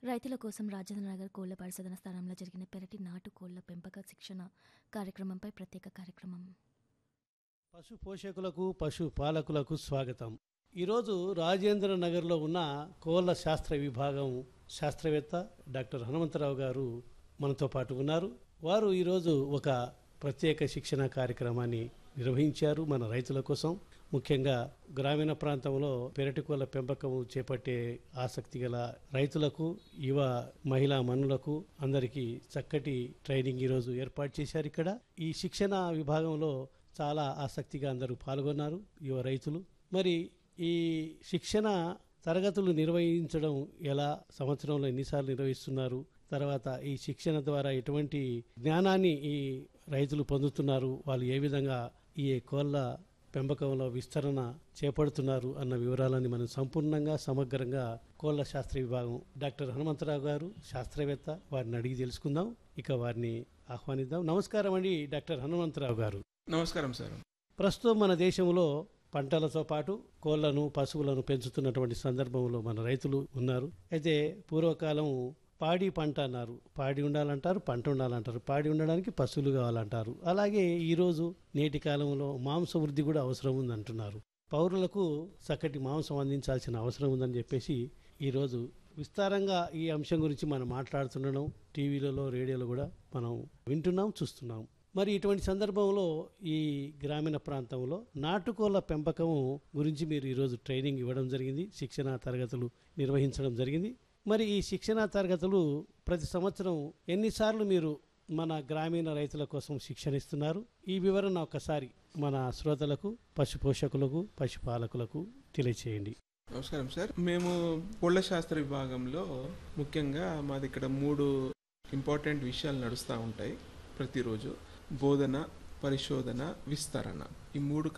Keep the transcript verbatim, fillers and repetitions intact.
రైతుల కోసం రాజేంద్రనగర్ కోళ్ల పరిశోధన స్థానంలో జరిగిన పెరటి నాటు కోళ్ల పెంపక శిక్షణ కార్యక్రమంపై ప్రత్యేక కార్యక్రమం. పశు పోషకులకు పశు పాలకులకు స్వాగతం. ఈరోజు రాజేంద్ర నగర్లో ఉన్న కోళ్ల శాస్త్ర విభాగం శాస్త్రవేత్త డాక్టర్ హనుమంతరావు గారు మనతో పాటు ఉన్నారు. వారు ఈరోజు ఒక ప్రత్యేక శిక్షణ కార్యక్రమాన్ని నిర్వహించారు మన రైతుల కోసం. ముఖ్యంగా గ్రామీణ ప్రాంతంలో పెరటి కోళ్ల పెంపకం చేపట్టే ఆసక్తి గల రైతులకు, యువ మహిళా మనులకు అందరికీ చక్కటి ట్రైనింగ్ ఈరోజు ఏర్పాటు చేశారు. ఇక్కడ ఈ శిక్షణ విభాగంలో చాలా ఆసక్తిగా అందరూ పాల్గొన్నారు యువ రైతులు. మరి ఈ శిక్షణ తరగతులు నిర్వహించడం ఎలా, సంవత్సరంలో ఎన్నిసార్లు నిర్వహిస్తున్నారు, తర్వాత ఈ శిక్షణ ద్వారా ఎటువంటి జ్ఞానాన్ని ఈ రైతులు పొందుతున్నారు, వాళ్ళు ఏ విధంగా ఈ కోళ్ల పెంపకంలో విస్తరణ చేపడుతున్నారు అన్న వివరాలని మనం సంపూర్ణంగా సమగ్రంగా కోళ్ల శాస్త్ర విభాగం డాక్టర్ హనుమంతరావు గారు శాస్త్రవేత్త, వారిని అడిగి తెలుసుకుందాం. ఇక వారిని ఆహ్వానిద్దాం. నమస్కారం అండి డాక్టర్ హనుమంతరావు గారు. నమస్కారం సార్. ప్రస్తుతం మన దేశంలో పంటలతో పాటు కోళ్లను, పశువులను పెంచుతున్నటువంటి సందర్భంలో మన రైతులు ఉన్నారు. అయితే పూర్వకాలం పాడి పంట అన్నారు, పాడి ఉండాలంటారు, పంట ఉండాలంటారు, పాడి ఉండడానికి పశువులు కావాలంటారు. అలాగే ఈరోజు నేటి కాలంలో మాంస వృద్ధి కూడా అవసరం ఉందంటున్నారు. పౌరులకు చక్కటి మాంసం అందించాల్సిన అవసరం ఉందని చెప్పేసి ఈరోజు విస్తారంగా ఈ అంశం గురించి మనం మాట్లాడుతుండడం టీవీలలో, రేడియోలో కూడా మనం వింటున్నాం, చూస్తున్నాం. మరి ఇటువంటి సందర్భంలో ఈ గ్రామీణ ప్రాంతంలో నాటుకోళ్ల పెంపకం గురించి మీరు ఈరోజు ట్రైనింగ్ ఇవ్వడం జరిగింది, శిక్షణ తరగతులు నిర్వహించడం జరిగింది. మరి ఈ శిక్షణ తరగతులు ప్రతి సంవత్సరం ఎన్నిసార్లు మీరు మన గ్రామీణ రైతుల కోసం శిక్షణ ఇస్తున్నారు? ఈ వివరణ ఒకసారి మన శ్రోతలకు, పశు పోషకులకు, పశుపాలకులకు తెలియచేయండి. నమస్కారం సార్. మేము కోళ్ల శాస్త్ర విభాగంలో ముఖ్యంగా మాది ఇక్కడ మూడు ఇంపార్టెంట్ విషయాలు నడుస్తూ ఉంటాయి ప్రతిరోజు: బోధన, పరిశోధన, విస్తరణ. ఈ మూడు